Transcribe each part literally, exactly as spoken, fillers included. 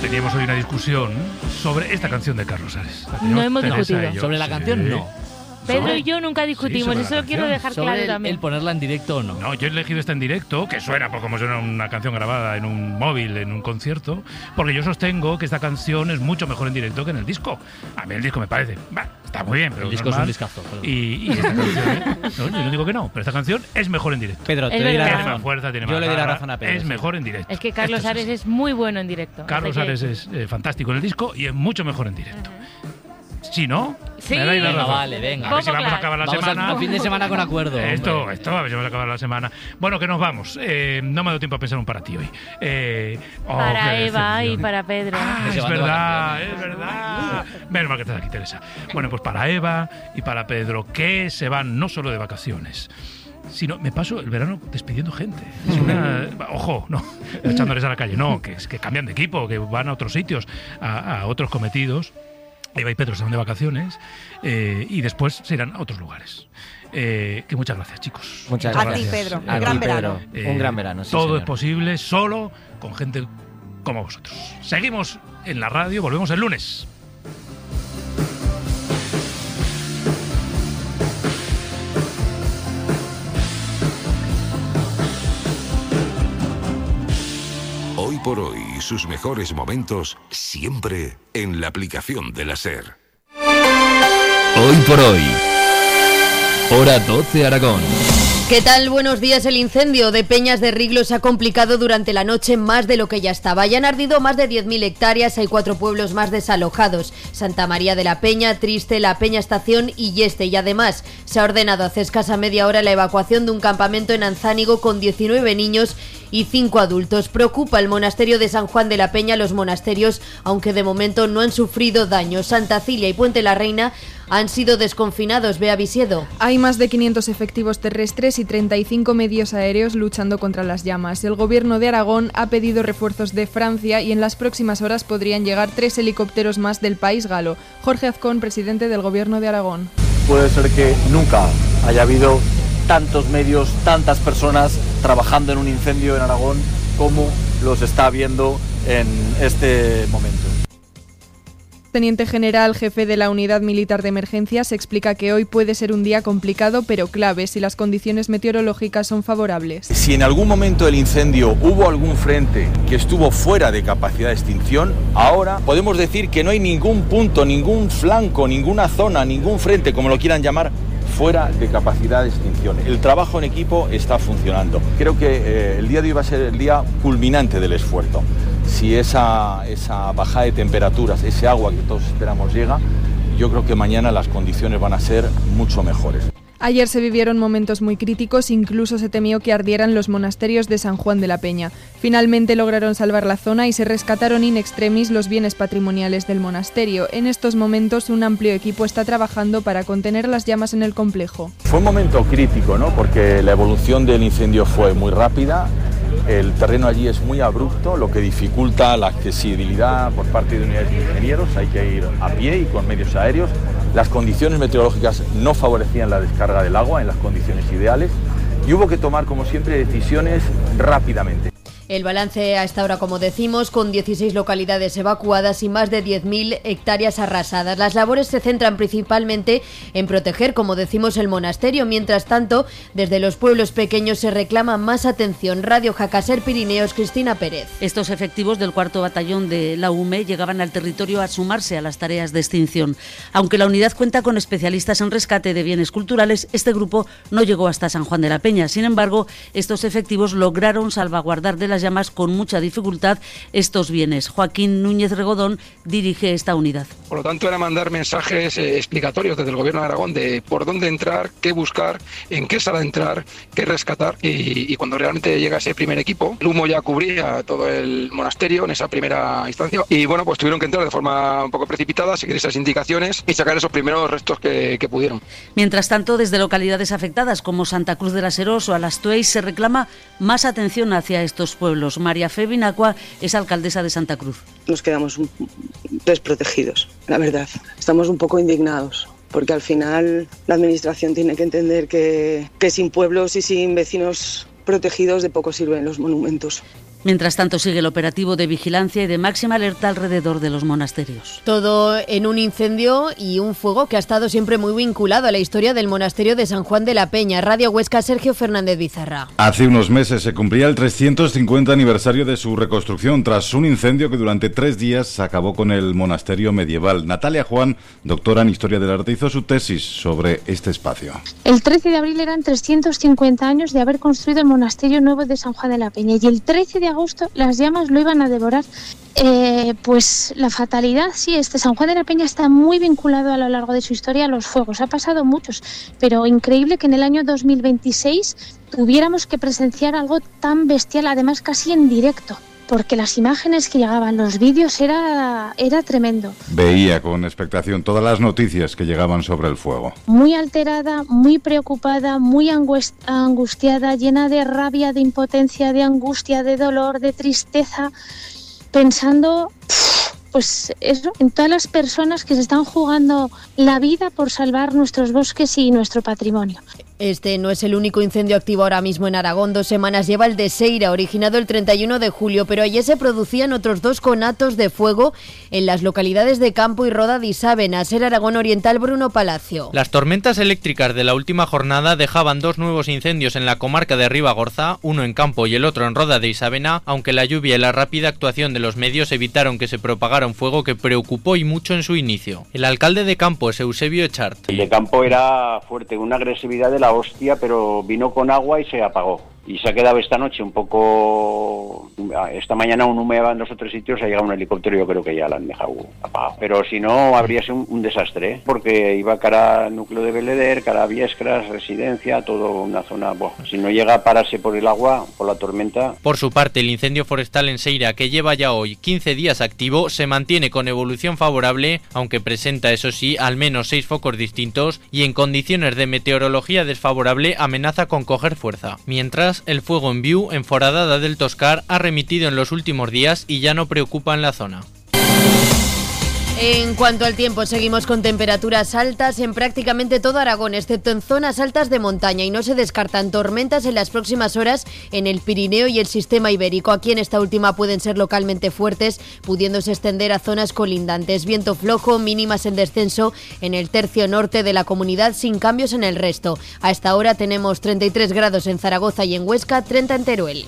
teníamos hoy una discusión sobre esta canción de Carlos Ares. No hemos discutido. Sobre la canción, no. Pedro sobre... y yo nunca discutimos, sí, eso lo quiero dejar sobre claro el, también. el ponerla en directo o no. No, yo he elegido esta en directo, que suena pues, como suena una canción grabada en un móvil, en un concierto, porque yo sostengo que esta canción es mucho mejor en directo que en el disco. A mí el disco me parece, bah, está muy bien, pero el disco normal. es un discazo. Y, y esta canción, ¿eh? no, yo no digo que no, pero esta canción es mejor en directo. Pedro, te Es doy la verdad. Tiene razón. más fuerza, tiene Yo más le doy la garra, razón a Pedro. es sí. mejor en directo. Es que Carlos Esto es Ares así. es muy bueno en directo. Carlos Así que- Ares es eh, fantástico en el disco y es mucho mejor en directo. Si no, Sí. me dais la Venga, razón. vale, venga. A ver si Poco vamos a claro. acabar la Vamos semana. a, a fin de semana con acuerdo. Esto, hombre. esto, a ver si vamos a acabar la semana. Bueno, que nos vamos. Eh, no me ha dado tiempo a pensar un para ti hoy. Eh, oh, Para qué Eva decepción. y para Pedro. Ah, Que se es van de verdad, vacaciones. es verdad. Menos mal que estás aquí, Teresa. Bueno, pues para Eva y para Pedro, que se van no solo de vacaciones, sino me paso el verano despidiendo gente. Es una, ojo, no, echándoles a la calle, no, que, es que cambian de equipo, que van a otros sitios, a, a otros cometidos. Eva y Pedro se van de vacaciones eh, y después se irán a otros lugares. Eh, que muchas gracias, chicos. Muchas A gracias. ti, Pedro. A Un gran ti, Pedro. verano. Eh, Un gran verano, sí, todo señor. es posible solo con gente como vosotros. Seguimos en la radio, volvemos el lunes. Hoy por hoy, sus mejores momentos siempre en la aplicación de la SER. Hoy por hoy. Hora doce Aragón. ¿Qué tal? Buenos días. El incendio de Peñas de Riglo se ha complicado durante la noche más de lo que ya estaba. Ya han ardido más de diez mil hectáreas, hay cuatro pueblos más desalojados: Santa María de la Peña, Triste, La Peña Estación y Yeste. Y además se ha ordenado hace escasa media hora la evacuación de un campamento en Anzánigo con diecinueve niños y cinco adultos. Preocupa el monasterio de San Juan de la Peña. Los monasterios, aunque de momento no han sufrido daños. Santa Cilia y Puente la Reina han sido desconfinados. Bea Visiedo. Hay más de quinientos efectivos terrestres y treinta y cinco medios aéreos luchando contra las llamas. El gobierno de Aragón ha pedido refuerzos de Francia y en las próximas horas podrían llegar tres helicópteros más del país galo. Jorge Azcón, presidente del gobierno de Aragón. Puede ser que nunca haya habido tantos medios, tantas personas trabajando en un incendio en Aragón como los está habiendo en este momento. Teniente general, jefe de la Unidad Militar de Emergencias, explica que hoy puede ser un día complicado pero clave si las condiciones meteorológicas son favorables. Si en algún momento del incendio hubo algún frente que estuvo fuera de capacidad de extinción, ahora podemos decir que no hay ningún punto, ningún flanco, ninguna zona, ningún frente, como lo quieran llamar, fuera de capacidad de extinción. El trabajo en equipo está funcionando. Creo que eh, el día de hoy va a ser el día culminante del esfuerzo. Si esa, esa bajada de temperaturas, ese agua que todos esperamos llega, yo creo que mañana las condiciones van a ser mucho mejores. Ayer se vivieron momentos muy críticos, incluso se temió que ardieran los monasterios de San Juan de la Peña. Finalmente lograron salvar la zona y se rescataron in extremis los bienes patrimoniales del monasterio. En estos momentos un amplio equipo está trabajando para contener las llamas en el complejo. Fue un momento crítico, ¿no? Porque la evolución del incendio fue muy rápida. El terreno allí es muy abrupto, lo que dificulta la accesibilidad por parte de unidades de ingenieros. Hay que ir a pie y con medios aéreos. Las condiciones meteorológicas no favorecían la descarga del agua en las condiciones ideales y hubo que tomar, como siempre, decisiones rápidamente. El balance a esta hora, como decimos, con dieciséis localidades evacuadas y más de diez mil hectáreas arrasadas. Las labores se centran principalmente en proteger, como decimos, el monasterio. Mientras tanto, desde los pueblos pequeños se reclama más atención. Radio Jacaser Pirineos, Cristina Pérez. Estos efectivos del cuarto batallón de la U M E llegaban al territorio a sumarse a las tareas de extinción. Aunque la unidad cuenta con especialistas en rescate de bienes culturales, este grupo no llegó hasta San Juan de la Peña. Sin embargo, estos efectivos lograron salvaguardar de las llamas con mucha dificultad estos bienes. Joaquín Núñez Regodón dirige esta unidad. Por lo tanto, era mandar mensajes eh, explicatorios desde el Gobierno de Aragón de por dónde entrar, qué buscar, en qué sala entrar, qué rescatar. Y, y cuando realmente llega ese primer equipo, el humo ya cubría todo el monasterio en esa primera instancia. Y bueno, pues tuvieron que entrar de forma un poco precipitada, seguir esas indicaciones y sacar esos primeros restos que, que pudieron. Mientras tanto, desde localidades afectadas como Santa Cruz de la Serós o Alastuey se reclama más atención hacia estos pueblos. María Fe Binacua es alcaldesa de Santa Cruz. Nos quedamos desprotegidos, la verdad. Estamos un poco indignados, porque al final la administración tiene que entender que, que sin pueblos y sin vecinos protegidos de poco sirven los monumentos. Mientras tanto, sigue el operativo de vigilancia y de máxima alerta alrededor de los monasterios. Todo en un incendio y un fuego que ha estado siempre muy vinculado a la historia del monasterio de San Juan de la Peña. Radio Huesca, Sergio Fernández Bizarra. Hace unos meses se cumplía el trescientos cincuenta aniversario de su reconstrucción tras un incendio que durante tres días acabó con el monasterio medieval. Natalia Juan, doctora en Historia del Arte, hizo su tesis sobre este espacio. El trece de abril eran trescientos cincuenta años de haber construido el monasterio nuevo de San Juan de la Peña y el trece de agosto las llamas lo iban a devorar. Eh, pues la fatalidad, sí, este San Juan de la Peña está muy vinculado a lo largo de su historia a los fuegos. Ha pasado muchos, pero increíble que en el año dos mil veintiséis tuviéramos que presenciar algo tan bestial, además casi en directo, porque las imágenes que llegaban, los vídeos, era, era tremendo. Veía con expectación todas las noticias que llegaban sobre el fuego. Muy alterada, muy preocupada, muy angustiada, llena de rabia, de impotencia, de angustia, de dolor, de tristeza, pensando, pues eso, en todas las personas que se están jugando la vida por salvar nuestros bosques y nuestro patrimonio. Este no es el único incendio activo ahora mismo en Aragón. Dos semanas lleva el de Seira, originado el treinta y uno de julio, pero ayer se producían otros dos conatos de fuego en las localidades de Campo y Roda de Isábena. Ser Aragón Oriental, Bruno Palacio. Las tormentas eléctricas de la última jornada dejaban dos nuevos incendios en la comarca de Ribagorza, uno en Campo y el otro en Roda de Isábena, aunque la lluvia y la rápida actuación de los medios evitaron que se propagara un fuego que preocupó y mucho en su inicio. El alcalde de Campo es Eusebio Echart. El de Campo era fuerte, una agresividad de la hostia, pero vino con agua y se apagó. Y se ha quedado esta noche un poco... Esta mañana un humeaba en dos o tres sitios, ha llegado un helicóptero y yo creo que ya la han dejado apagado. Pero si no, habría sido un, un desastre, ¿eh? Porque iba cara al núcleo de Beleder, cara a Viescras, residencia, todo una zona... Bueno, si no llega a pararse por el agua, por la tormenta... Por su parte, el incendio forestal en Seira, que lleva ya hoy quince días activo, se mantiene con evolución favorable, aunque presenta, eso sí, al menos seis focos distintos y en condiciones de meteorología desfavorable amenaza con coger fuerza. Mientras, el fuego en Viu, en Foradada del Toscar, ha remitido en los últimos días y ya no preocupa en la zona. En cuanto al tiempo, seguimos con temperaturas altas en prácticamente todo Aragón, excepto en zonas altas de montaña, y no se descartan tormentas en las próximas horas en el Pirineo y el sistema ibérico. Aquí en esta última pueden ser localmente fuertes, pudiéndose extender a zonas colindantes. Viento flojo, mínimas en descenso en el tercio norte de la comunidad, sin cambios en el resto. A esta hora tenemos treinta y tres grados en Zaragoza y en Huesca, treinta en Teruel.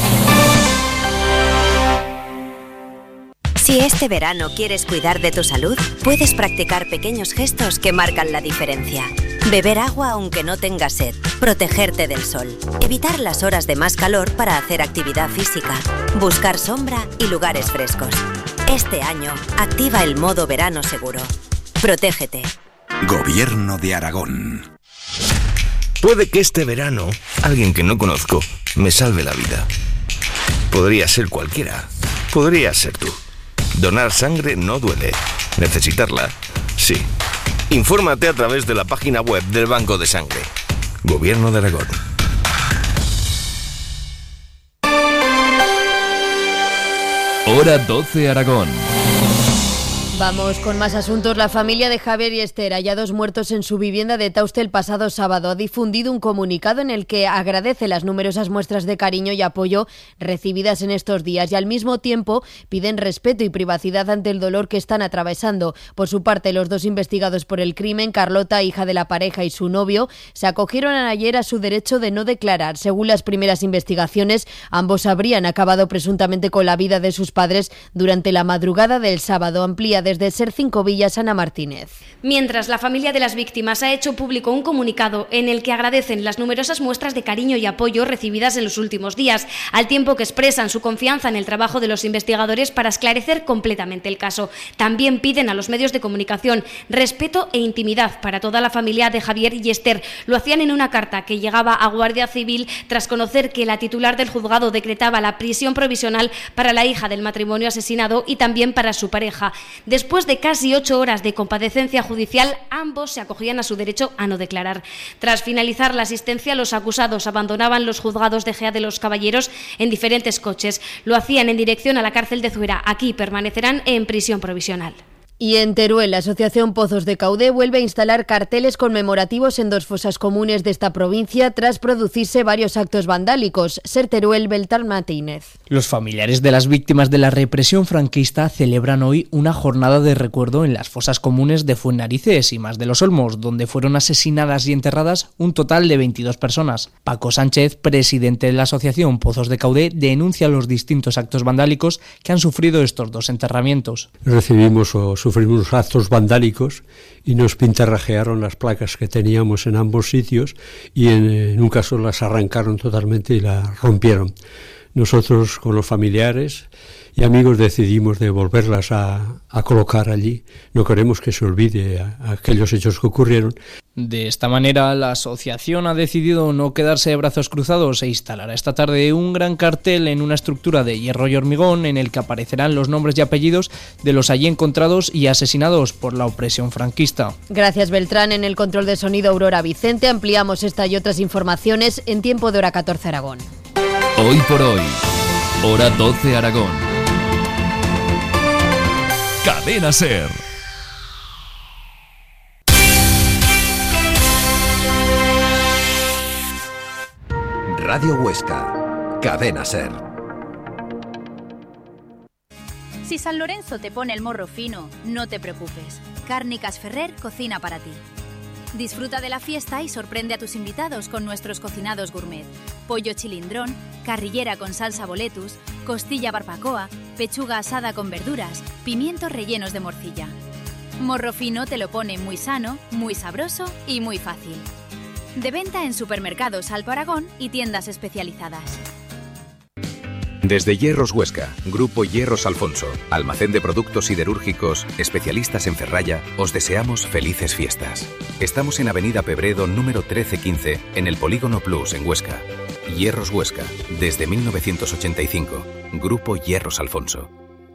Si este verano quieres cuidar de tu salud, puedes practicar pequeños gestos que marcan la diferencia. Beber agua aunque no tengas sed, protegerte del sol, evitar las horas de más calor para hacer actividad física, buscar sombra y lugares frescos. Este año, activa el modo verano seguro. Protégete. Gobierno de Aragón. Puede que este verano alguien que no conozco me salve la vida. Podría ser cualquiera. Podría ser tú. Donar sangre no duele. Necesitarla, sí. Infórmate a través de la página web del Banco de Sangre. Gobierno de Aragón. Hora doce Aragón. Vamos con más asuntos. La familia de Javier y Esther, hallados muertos en su vivienda de Tauste el pasado sábado, ha difundido un comunicado en el que agradece las numerosas muestras de cariño y apoyo recibidas en estos días y al mismo tiempo piden respeto y privacidad ante el dolor que están atravesando. Por su parte, los dos investigados por el crimen, Carlota, hija de la pareja, y su novio, se acogieron ayer a su derecho de no declarar. Según las primeras investigaciones, ambos habrían acabado presuntamente con la vida de sus padres durante la madrugada del sábado. Amplía desde Ser Cinco Villas, Ana Martínez. Mientras, la familia de las víctimas ha hecho público un comunicado en el que agradecen las numerosas muestras de cariño y apoyo recibidas en los últimos días, al tiempo que expresan su confianza en el trabajo de los investigadores para esclarecer completamente el caso. También piden a los medios de comunicación respeto e intimidad para toda la familia de Javier y Esther. Lo hacían en una carta que llegaba a Guardia Civil tras conocer que la titular del juzgado decretaba la prisión provisional para la hija del matrimonio asesinado y también para su pareja. Después de casi ocho horas de compadecencia judicial, ambos se acogían a su derecho a no declarar. Tras finalizar la asistencia, los acusados abandonaban los juzgados de Gea de los Caballeros en diferentes coches. Lo hacían en dirección a la cárcel de Zuera. Aquí permanecerán en prisión provisional. Y en Teruel, la Asociación Pozos de Caudé vuelve a instalar carteles conmemorativos en dos fosas comunes de esta provincia tras producirse varios actos vandálicos. Ser Teruel, Beltrán Martínez. Los familiares de las víctimas de la represión franquista celebran hoy una jornada de recuerdo en las fosas comunes de Fuennarices y Mas de los Olmos, donde fueron asesinadas y enterradas un total de veintidós personas. Paco Sánchez, presidente de la Asociación Pozos de Caudé, denuncia los distintos actos vandálicos que han sufrido estos dos enterramientos. Recibimos o sufrimos actos vandálicos y nos pintarrajearon las placas que teníamos en ambos sitios y en, en un caso las arrancaron totalmente y las rompieron. Nosotros con los familiares y amigos decidimos de volverlas a, a colocar allí. No queremos que se olvide a, a aquellos hechos que ocurrieron. De esta manera, la asociación ha decidido no quedarse de brazos cruzados e instalará esta tarde un gran cartel en una estructura de hierro y hormigón en el que aparecerán los nombres y apellidos de los allí encontrados y asesinados por la opresión franquista. Gracias, Beltrán. En el control de sonido, Aurora Vicente. Ampliamos esta y otras informaciones en tiempo de Hora catorce Aragón. Hoy por hoy, Hora doce Aragón. Cadena SER. Radio Huesca, Cadena SER. Si San Lorenzo te pone el morro fino, no te preocupes. Cárnicas Ferrer cocina para ti. Disfruta de la fiesta y sorprende a tus invitados con nuestros cocinados gourmet. Pollo chilindrón, carrillera con salsa boletus, costilla barbacoa, pechuga asada con verduras, pimientos rellenos de morcilla. Morro fino te lo pone muy sano, muy sabroso y muy fácil. De venta en supermercados Alto Aragón y tiendas especializadas. Desde Hierros Huesca, Grupo Hierros Alfonso, almacén de productos siderúrgicos, especialistas en ferralla, os deseamos felices fiestas. Estamos en Avenida Pebredo número trece quince, en el Polígono Plus, en Huesca. Hierros Huesca, desde mil novecientos ochenta y cinco. Grupo Hierros Alfonso.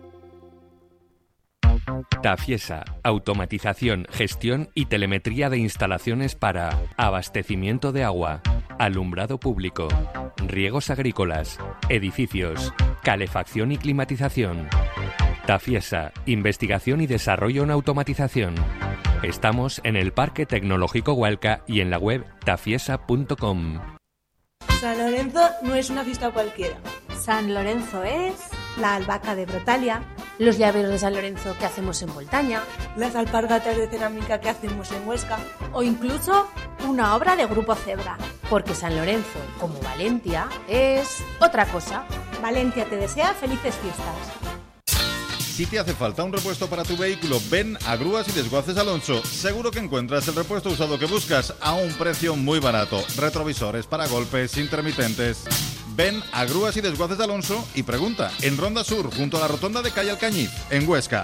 Tafiesa, automatización, gestión y telemetría de instalaciones para abastecimiento de agua, alumbrado público, riegos agrícolas, edificios, calefacción y climatización. Tafiesa, investigación y desarrollo en automatización. Estamos en el Parque Tecnológico Hualca y en la web tafiesa punto com. San Lorenzo no es una fiesta cualquiera. San Lorenzo es la albahaca de Brotalia, los llaveros de San Lorenzo que hacemos en Voltaña, las alpargatas de cerámica que hacemos en Huesca, o incluso una obra de Grupo Zebra. Porque San Lorenzo, como Valencia, es otra cosa. Valencia te desea felices fiestas. Si te hace falta un repuesto para tu vehículo, ven a Grúas y Desguaces Alonso. Seguro que encuentras el repuesto usado que buscas a un precio muy barato. Retrovisores, paragolpes, intermitentes. Ven a Grúas y Desguaces Alonso y pregunta en Ronda Sur, junto a la rotonda de Calle Alcañiz, en Huesca.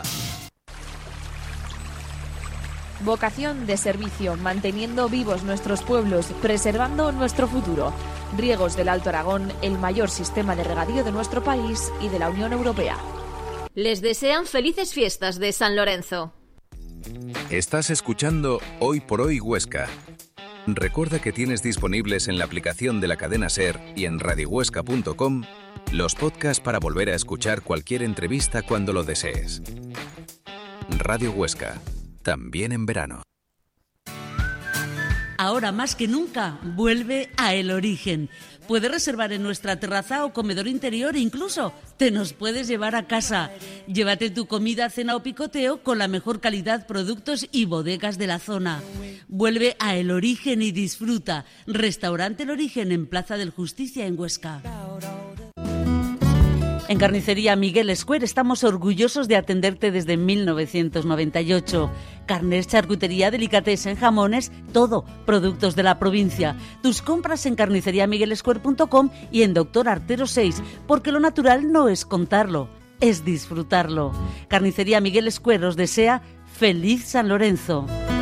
Vocación de servicio, manteniendo vivos nuestros pueblos, preservando nuestro futuro. Riegos del Alto Aragón, el mayor sistema de regadío de nuestro país y de la Unión Europea. Les desean felices fiestas de San Lorenzo. Estás escuchando Hoy por Hoy Huesca. Recuerda que tienes disponibles en la aplicación de la cadena SER y en radio huesca punto com los podcasts para volver a escuchar cualquier entrevista cuando lo desees. Radio Huesca, también en verano. Ahora más que nunca, vuelve a El Origen. Puedes reservar en nuestra terraza o comedor interior e incluso te nos puedes llevar a casa. Llévate tu comida, cena o picoteo con la mejor calidad, productos y bodegas de la zona. Vuelve a El Origen y disfruta. Restaurante El Origen en Plaza del Justicia en Huesca. En Carnicería Miguel Square estamos orgullosos de atenderte desde mil novecientos noventa y ocho. Carnes, charcutería, delicatessen, jamones, todo, productos de la provincia. Tus compras en carnicería miguel square punto com y en Doctor Artero seis, porque lo natural no es contarlo, es disfrutarlo. Carnicería Miguel Square os desea feliz San Lorenzo.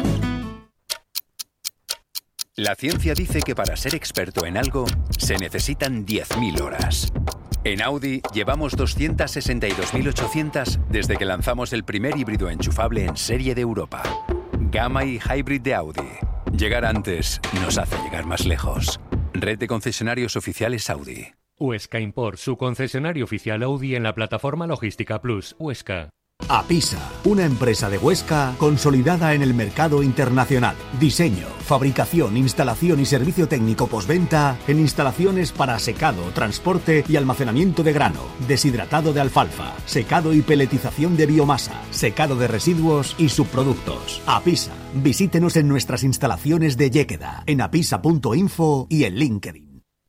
La ciencia dice que para ser experto en algo se necesitan diez mil horas. En Audi llevamos doscientas sesenta y dos mil ochocientas desde que lanzamos el primer híbrido enchufable en serie de Europa. Gamma y Hybrid de Audi. Llegar antes nos hace llegar más lejos. Red de concesionarios oficiales Audi. Huesca Import, su concesionario oficial Audi en la plataforma Logística Plus, Huesca. Apisa, una empresa de Huesca consolidada en el mercado internacional. Diseño, fabricación, instalación y servicio técnico postventa en instalaciones para secado, transporte y almacenamiento de grano, deshidratado de alfalfa, secado y peletización de biomasa, secado de residuos y subproductos. Apisa, visítenos en nuestras instalaciones de Lléqueda, en apisa punto info y en LinkedIn.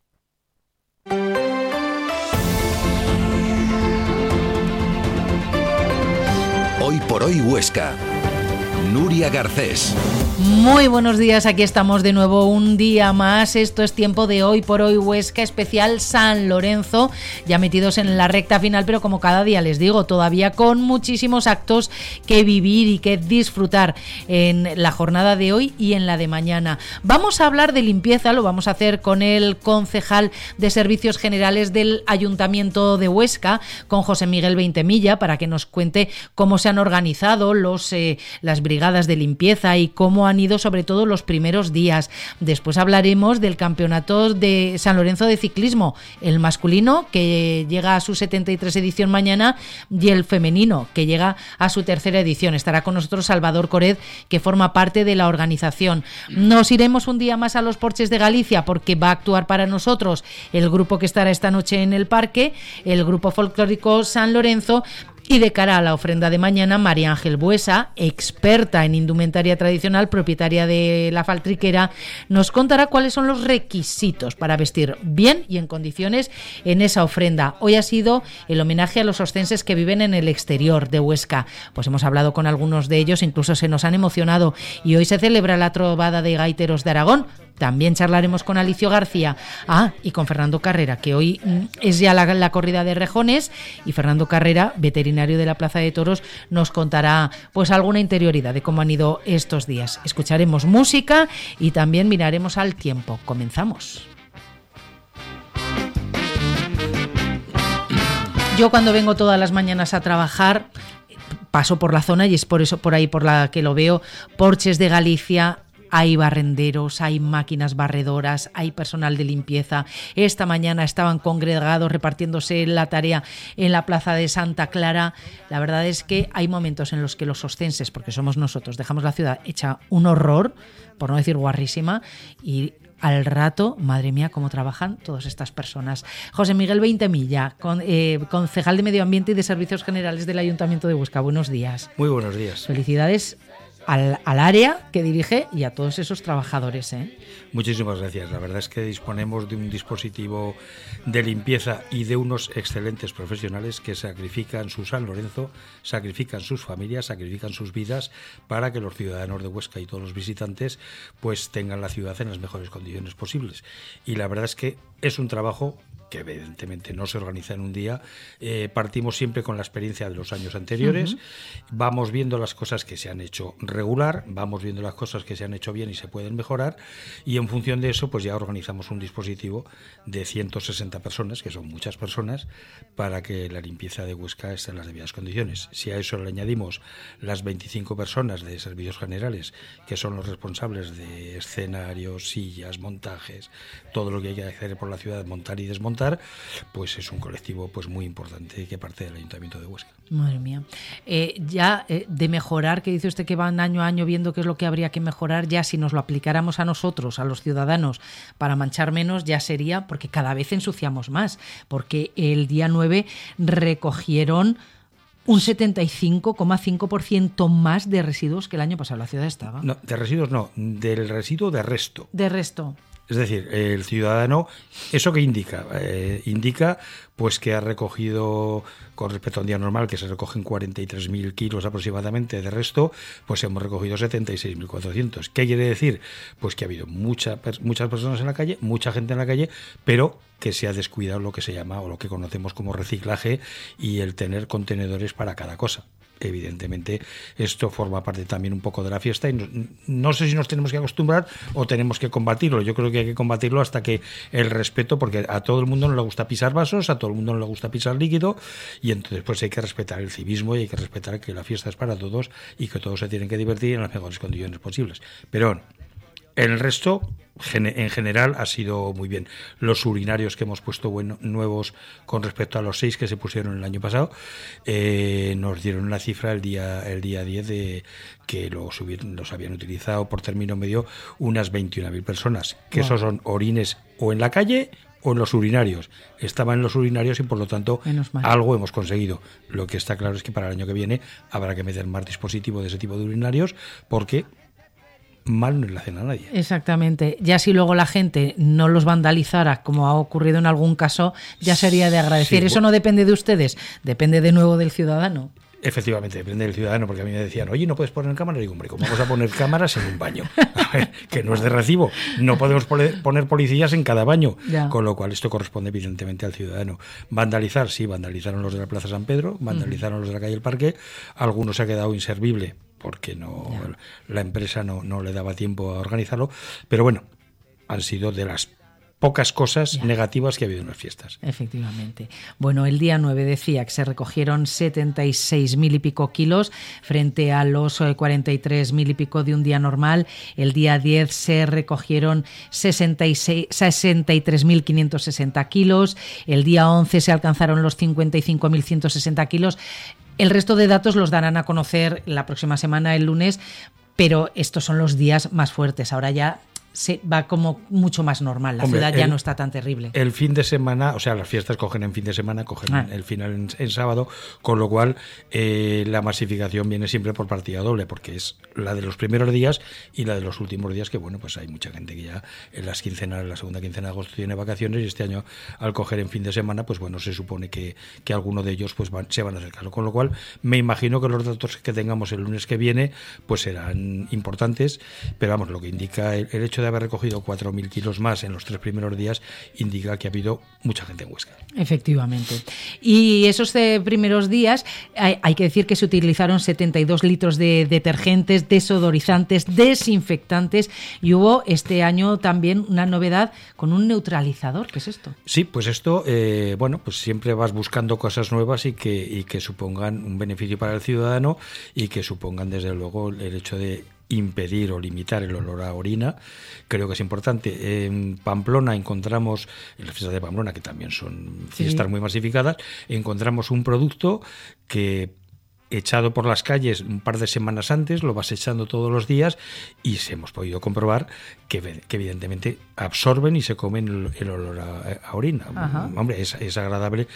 Hoy por hoy Huesca. Nuria Garcés. Muy buenos días, aquí estamos de nuevo un día más. Esto es tiempo de Hoy por Hoy Huesca, especial San Lorenzo, ya metidos en la recta final, pero como cada día les digo, todavía con muchísimos actos que vivir y que disfrutar en la jornada de hoy y en la de mañana. Vamos a hablar de limpieza, lo vamos a hacer con el concejal de Servicios Generales del Ayuntamiento de Huesca, con José Miguel Veintemilla, para que nos cuente cómo se han organizado los, eh, las brigadas de limpieza y cómo han ido sobre todo los primeros días. Después hablaremos del campeonato de San Lorenzo de ciclismo, el masculino que llega a su setenta y tres edición mañana y el femenino que llega a su tercera edición. Estará con nosotros Salvador Cored, que forma parte de la organización. Nos iremos un día más a los Porches de Galicia porque va a actuar para nosotros el grupo que estará esta noche en el parque, el grupo folclórico San Lorenzo. Y de cara a la ofrenda de mañana, María Ángel Buesa, experta en indumentaria tradicional, propietaria de La Faltriquera, nos contará cuáles son los requisitos para vestir bien y en condiciones en esa ofrenda. Hoy ha sido el homenaje a los oscenses que viven en el exterior de Huesca. Pues hemos hablado con algunos de ellos, incluso se nos han emocionado. Y hoy se celebra la trovada de gaiteros de Aragón. También charlaremos con Alicio García, ah, y con Fernando Carrera, que hoy es ya la, la corrida de rejones, y Fernando Carrera, veterinario de la Plaza de Toros, nos contará pues alguna interioridad de cómo han ido estos días. Escucharemos música y también miraremos al tiempo. Comenzamos. Yo cuando vengo todas las mañanas a trabajar paso por la zona y es por eso por ahí por la que lo veo. Porches de Galicia. Hay barrenderos, hay máquinas barredoras, hay personal de limpieza. Esta mañana estaban congregados repartiéndose la tarea en la plaza de Santa Clara. La verdad es que hay momentos en los que los oscenses, porque somos nosotros, dejamos la ciudad hecha un horror, por no decir guarrísima, y al rato, madre mía, cómo trabajan todas estas personas. José Miguel Veintemilla, con, eh, concejal de Medio Ambiente y de Servicios Generales del Ayuntamiento de Huesca. Buenos días. Muy buenos días. Felicidades Al, al área que dirige y a todos esos trabajadores, ¿eh? Muchísimas gracias. La verdad es que disponemos de un dispositivo de limpieza y de unos excelentes profesionales que sacrifican su San Lorenzo, sacrifican sus familias, sacrifican sus vidas para que los ciudadanos de Huesca y todos los visitantes pues tengan la ciudad en las mejores condiciones posibles. Y la verdad es que es un trabajo que evidentemente no se organiza en un día. Eh, partimos siempre con la experiencia de los años anteriores, uh-huh. Vamos viendo las cosas que se han hecho regular, vamos viendo las cosas que se han hecho bien y se pueden mejorar, y en función de eso pues ya organizamos un dispositivo de ciento sesenta personas, que son muchas personas, para que la limpieza de Huesca esté en las debidas condiciones. Si a eso le añadimos las veinticinco personas de Servicios Generales, que son los responsables de escenarios, sillas, montajes, todo lo que hay que hacer por la ciudad, montar y desmontar, pues es un colectivo pues muy importante que parte del Ayuntamiento de Huesca. Madre mía. Eh, ya eh, de mejorar, que dice usted que van año a año viendo qué es lo que habría que mejorar, ya si nos lo aplicáramos a nosotros, a los ciudadanos, para manchar menos, ya sería, porque cada vez ensuciamos más, porque el día nueve recogieron un setenta y cinco coma cinco por ciento más de residuos que el año pasado la ciudad estaba. No, de residuos no, del residuo de resto. De resto. Es decir, el ciudadano, ¿eso qué indica? Eh, indica pues que ha recogido, con respecto a un día normal, que se recogen cuarenta y tres mil kilos aproximadamente de resto, pues hemos recogido setenta y seis mil cuatrocientos. ¿Qué quiere decir? Pues que ha habido mucha, muchas personas en la calle, mucha gente en la calle, pero que se ha descuidado lo que se llama o lo que conocemos como reciclaje y el tener contenedores para cada cosa. Evidentemente esto forma parte también un poco de la fiesta y no, no sé si nos tenemos que acostumbrar o tenemos que combatirlo. Yo creo que hay que combatirlo hasta que el respeto, porque a todo el mundo no le gusta pisar vasos, a todo el mundo no le gusta pisar líquido, y entonces pues hay que respetar el civismo y hay que respetar que la fiesta es para todos y que todos se tienen que divertir en las mejores condiciones posibles. Pero el resto, en general, ha sido muy bien. Los urinarios que hemos puesto bueno, nuevos con respecto a los seis que se pusieron el año pasado, eh, nos dieron una cifra el día el día diez de que los, los habían utilizado por término medio unas veintiuna mil personas, que wow. esos son orines o en la calle o en los urinarios. Estaban en los urinarios y por lo tanto algo hemos conseguido. Lo que está claro es que para el año que viene habrá que meter más dispositivo de ese tipo de urinarios porque mal no le hacen a nadie. Exactamente. Ya si luego la gente no los vandalizara, como ha ocurrido en algún caso, ya sería de agradecer. Sí, Eso no depende de ustedes, depende de nuevo del ciudadano. Efectivamente, depende del ciudadano, porque a mí me decían, oye, ¿no puedes poner cámaras? Y digo, hombre, ¿cómo vamos a poner cámaras en un baño? A ver, que no es de recibo. No podemos poner policías en cada baño, ya. Con lo cual esto corresponde evidentemente al ciudadano. Vandalizar, sí, vandalizaron los de la Plaza San Pedro, vandalizaron uh-huh. los de la calle El Parque, algunos se ha quedado inservible porque no yeah. la empresa no, no le daba tiempo a organizarlo, pero bueno, han sido de las pocas cosas yeah. negativas que ha habido en las fiestas. Efectivamente. Bueno, el día nueve decía que se recogieron setenta y seis mil y pico kilos frente a los cuarenta y tres mil y pico de un día normal. El día diez se recogieron sesenta y tres mil quinientos sesenta kilos. El día once se alcanzaron los cincuenta y cinco mil ciento sesenta kilos. El resto de datos los darán a conocer la próxima semana, el lunes, pero estos son los días más fuertes. Ahora ya se va como mucho más normal, la Hombre, ciudad ya el, no está tan terrible. El fin de semana, o sea, las fiestas cogen en fin de semana, cogen ah. el final en, en sábado, con lo cual eh, la masificación viene siempre por partida doble, porque es la de los primeros días y la de los últimos días, que bueno, pues hay mucha gente que ya en las quincenas, en la segunda quincena de agosto tiene vacaciones, y este año al coger en fin de semana, pues bueno, se supone que, que alguno de ellos pues van, se van a hacer caso, con lo cual me imagino que los datos que tengamos el lunes que viene pues serán importantes, pero vamos, lo que indica el, el hecho de de haber recogido cuatro mil kilos más en los tres primeros días indica que ha habido mucha gente en Huesca. Efectivamente. Y esos eh, primeros días hay, hay que decir que se utilizaron setenta y dos litros de detergentes, desodorizantes, desinfectantes, y hubo este año también una novedad con un neutralizador. ¿Qué es esto? Sí, pues esto, eh, bueno, pues siempre vas buscando cosas nuevas y que, y que supongan un beneficio para el ciudadano y que supongan desde luego el hecho de impedir o limitar el olor a orina. Creo que es importante. En Pamplona encontramos, en las fiestas de Pamplona, que también son fiestas sí. muy masificadas, encontramos un producto que, echado por las calles un par de semanas antes, lo vas echando todos los días y se hemos podido comprobar que, que evidentemente absorben y se comen el, el olor a, a orina. Ajá. Hombre, es, es agradable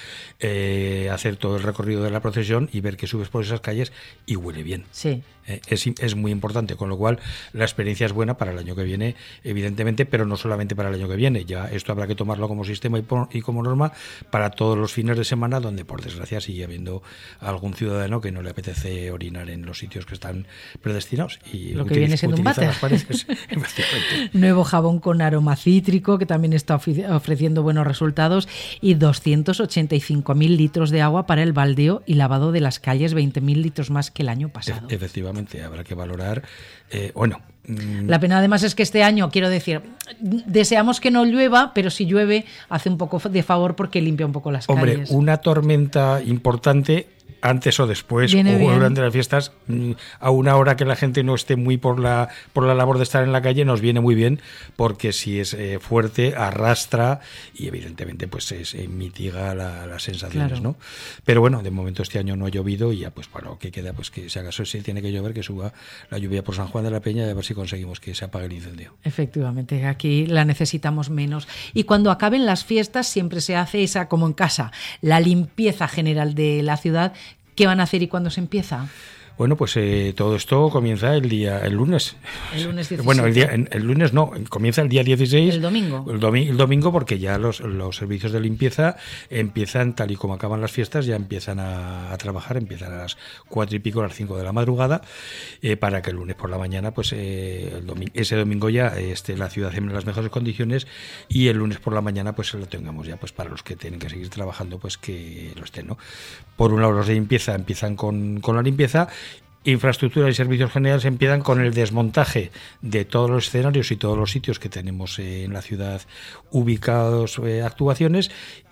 eh, hacer todo el recorrido de la procesión y ver que subes por esas calles y huele bien. Sí. Eh, es, es muy importante, con lo cual la experiencia es buena para el año que viene, evidentemente, pero no solamente para el año que viene. Ya esto habrá que tomarlo como sistema y, por, y como norma para todos los fines de semana, donde por desgracia sigue habiendo algún ciudadano que no le apetece orinar en los sitios que están predestinados. Y lo que viene siendo un váter. Efectivamente. Nuevo jabón con aroma cítrico, que también está ofreciendo buenos resultados, y doscientos ochenta y cinco mil litros de agua para el baldeo y lavado de las calles, veinte mil litros más que el año pasado. E- efectivamente, habrá que valorar, eh, bueno... La pena además es que este año, quiero decir, deseamos que no llueva, pero si llueve hace un poco de favor porque limpia un poco las Hombre, calles. Hombre, una tormenta importante antes o después, Viene o bien. durante las fiestas, a una hora que la gente no esté muy por la por la labor de estar en la calle, nos viene muy bien, porque si es eh, fuerte, arrastra y evidentemente pues se, se mitiga la, las sensaciones, claro. ¿no? Pero bueno, de momento este año no ha llovido y ya pues para lo que queda, pues que si acaso sí tiene que llover, que suba la lluvia por San Juan de la Peña y a ver si conseguimos que se apague el incendio. Efectivamente, aquí la necesitamos menos. Y cuando acaben las fiestas siempre se hace esa, como en casa, la limpieza general de la ciudad. ¿Qué van a hacer y cuándo se empieza? Bueno, pues eh, todo esto comienza el día el lunes. El lunes diecisiete. Bueno, el, día, el lunes no, comienza el día dieciséis. El domingo. El, domi- el domingo, porque ya los, los servicios de limpieza empiezan, tal y como acaban las fiestas, ya empiezan a, a trabajar, empiezan a las cuatro y pico, a las cinco de la madrugada, eh, para que el lunes por la mañana, pues eh, el domi- ese domingo ya esté la ciudad en las mejores condiciones y el lunes por la mañana pues lo tengamos ya, pues para los que tienen que seguir trabajando, pues que lo estén, ¿no? Por un lado, los de limpieza empiezan con, con la limpieza. Infraestructura y servicios generales empiezan con el desmontaje de todos los escenarios y todos los sitios que tenemos eh, en la ciudad ubicados, eh, actuaciones, y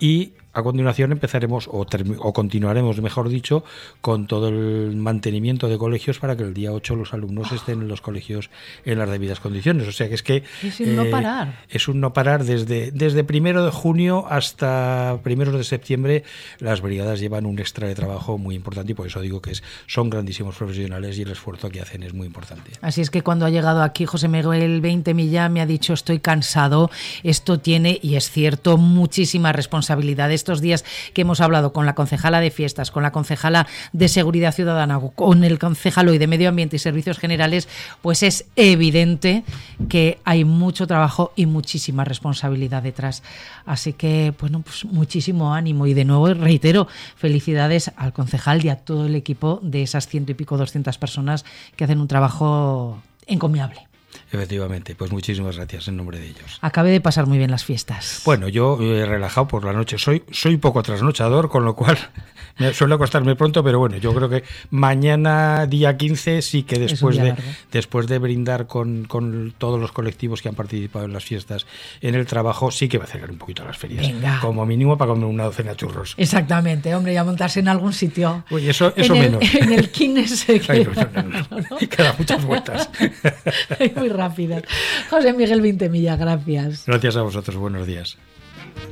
a continuación empezaremos, o, term- o continuaremos, mejor dicho, con todo el mantenimiento de colegios para que el día ocho los alumnos estén en los colegios en las debidas condiciones. O sea que es que... Es un eh, no parar. Es un no parar desde, desde primero de junio hasta primeros de septiembre. Las brigadas llevan un extra de trabajo muy importante y por eso digo que es, son grandísimos profesionales y el esfuerzo que hacen es muy importante. Así es que cuando ha llegado aquí José Miguel veinte Millán me ha dicho estoy cansado, esto tiene, y es cierto, muchísima responsabilidad. Estos días que hemos hablado con la concejala de fiestas, con la concejala de Seguridad Ciudadana, con el concejal hoy de Medio Ambiente y Servicios Generales, pues es evidente que hay mucho trabajo y muchísima responsabilidad detrás. Así que, bueno, pues muchísimo ánimo y de nuevo reitero, felicidades al concejal y a todo el equipo de esas ciento y pico, doscientas personas que hacen un trabajo encomiable. Efectivamente, pues muchísimas gracias en nombre de ellos. Acabé de pasar muy bien las fiestas. Bueno, yo he relajado por la noche. Soy soy poco trasnochador, con lo cual me suele acostarme pronto, pero bueno, yo creo que mañana, día quince, sí que después de largo. después de brindar con, con todos los colectivos que han participado en las fiestas en el trabajo, sí que va a acercar un poquito a las ferias. Venga. Como mínimo para comer una docena de churros. Exactamente, hombre, y a montarse en algún sitio. Uy, eso eso en menos. El, en el Kines se Ay, no, no, no, no. ¿no? Que da muchas vueltas. Muy rápidas. José Miguel Vintemilla, gracias. Gracias a vosotros, buenos días.